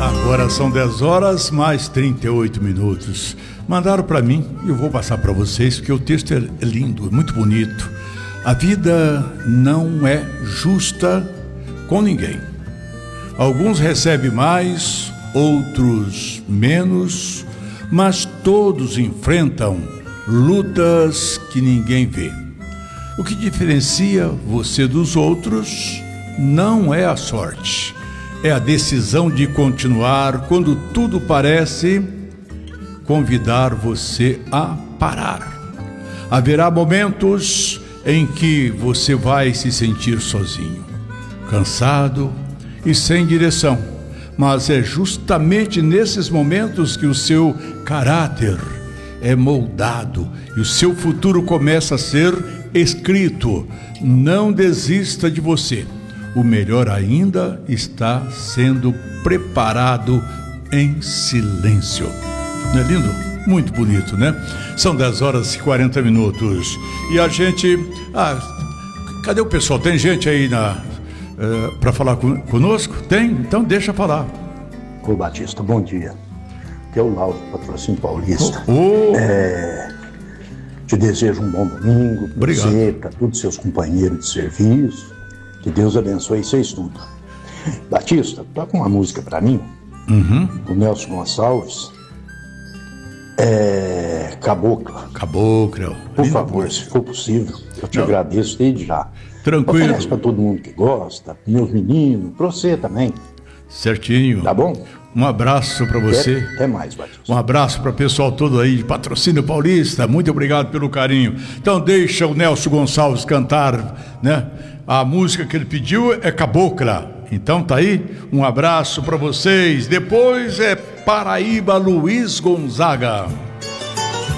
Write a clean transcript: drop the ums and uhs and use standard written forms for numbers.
Agora são 10 horas mais 38 minutos. Mandaram para mim e eu vou passar para vocês, porque o texto é lindo, é muito bonito. A vida não é justa com ninguém. Alguns recebem mais, outros menos, mas todos enfrentam lutas que ninguém vê. O que diferencia você dos outros não é a sorte, é a decisão de continuar quando tudo parece convidar você a parar. Haverá momentos em que você vai se sentir sozinho, cansado e sem direção, mas é justamente nesses momentos que o seu caráter é moldado e o seu futuro começa a ser escrito. Não desista de você. O melhor ainda está sendo preparado em silêncio. Não é lindo? Muito bonito, né? São 10 horas e 40 minutos. E a gente... cadê o pessoal? Tem gente aí para falar conosco? Tem? Então deixa falar. Ô Batista, bom dia. Aqui é o Lauro, Patrocínio Paulista. Te desejo um bom domingo para você, para todos os seus companheiros de serviço. Que Deus abençoe seu estudo. Batista, toca uma música para mim, do Nelson Gonçalves. Cabocla. Cabocla. Por favor, se for possível, eu te agradeço desde já. Tranquilo. Oferece para todo mundo que gosta, meus meninos, para você também. Certinho. Tá bom? Um abraço para você. Até mais, Batista. Um abraço para o pessoal todo aí de Patrocínio Paulista. Muito obrigado pelo carinho. Então deixa o Nelson Gonçalves cantar, né? A música que ele pediu é Cabocla. Então tá aí, um abraço para vocês. Depois é Paraíba, Luiz Gonzaga.